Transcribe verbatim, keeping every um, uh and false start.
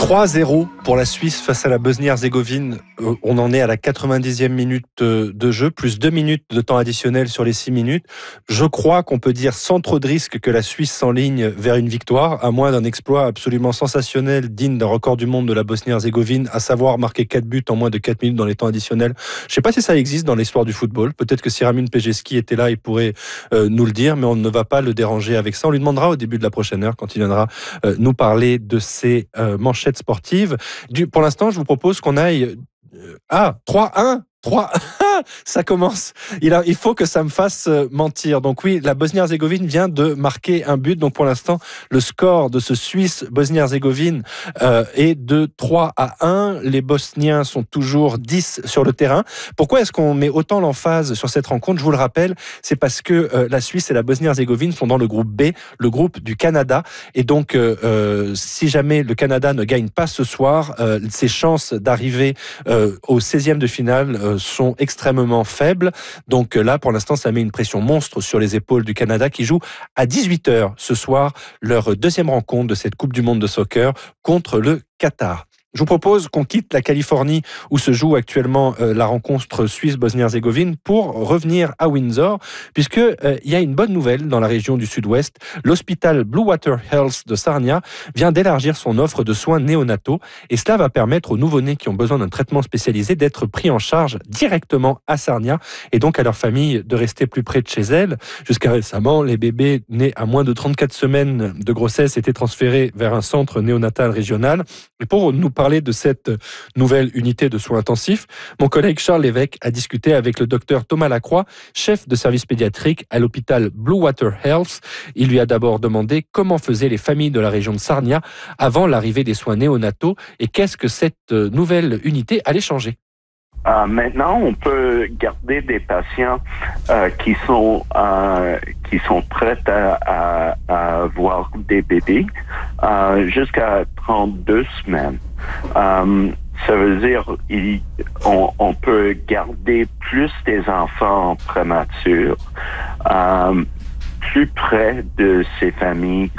trois zéro pour la Suisse face à la Bosnie-Herzégovine. Euh, on en est à la quatre-vingt-dixième minute euh, de jeu, plus deux minutes de temps additionnel sur les six minutes. Je crois qu'on peut dire sans trop de risque que la Suisse s'enligne vers une victoire, à moins d'un exploit absolument sensationnel, digne d'un record du monde de la Bosnie-Herzégovine, à savoir marquer quatre buts en moins de quatre minutes dans les temps additionnels. Je ne sais pas si ça existe dans l'histoire du football. Peut-être que si Ramin Pejeski était là, il pourrait euh, nous le dire, mais on ne va pas le déranger avec ça. On lui demandera au début de la prochaine heure, quand il viendra euh, nous parler de ses euh, manchettes sportives. Du, pour l'instant, je vous propose qu'on aille... Euh, ah, trois un trois un Ça commence. Il, a, il faut que ça me fasse mentir. Donc oui, la Bosnie-Herzégovine vient de marquer un but. Donc pour l'instant, le score de ce Suisse-Bosnie-Herzégovine euh, est de trois à un. Les Bosniens sont toujours dix sur le terrain. Pourquoi est-ce qu'on met autant l'emphase sur cette rencontre ? Je vous le rappelle, c'est parce que euh, la Suisse et la Bosnie-Herzégovine sont dans le groupe B, le groupe du Canada. Et donc, euh, euh, si jamais le Canada ne gagne pas ce soir, euh, ses chances d'arriver euh, au seizième de finale euh, sont extrêmement faibles. Donc là, pour l'instant, ça met une pression monstre sur les épaules du Canada qui joue à dix-huit heures ce soir leur deuxième rencontre de cette Coupe du Monde de soccer contre le Qatar. Je vous propose qu'on quitte la Californie où se joue actuellement euh, la rencontre Suisse-Bosnie-Herzégovine pour revenir à Windsor, puisque euh, il y a une bonne nouvelle dans la région du Sud-Ouest. L'hôpital Blue Water Health de Sarnia vient d'élargir son offre de soins néonataux et cela va permettre aux nouveau-nés qui ont besoin d'un traitement spécialisé d'être pris en charge directement à Sarnia et donc à leur famille de rester plus près de chez elles. Jusqu'à récemment, les bébés nés à moins de trente-quatre semaines de grossesse étaient transférés vers un centre néonatal régional. Et pour nous parler Parler de cette nouvelle unité de soins intensifs, mon collègue Charles Lévesque a discuté avec le docteur Thomas Lacroix, chef de service pédiatrique à l'hôpital Blue Water Health. Il lui a d'abord demandé comment faisaient les familles de la région de Sarnia avant l'arrivée des soins néonataux et qu'est-ce que cette nouvelle unité allait changer. Euh, maintenant, on peut garder des patients euh, qui sont euh, qui sont prêts à, à, à avoir des bébés euh, jusqu'à trente-deux semaines. Euh, ça veut dire il, on, on peut garder plus des enfants prématures euh, plus près de ces familles